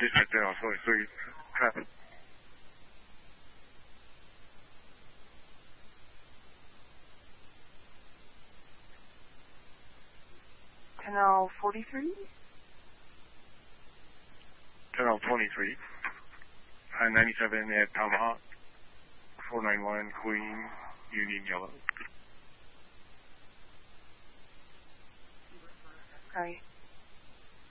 Dispatch down 23. Traffic. Canal 43? Canal 23. I-97 at Tomahawk. 491 Queen, Union Yellow. Sorry.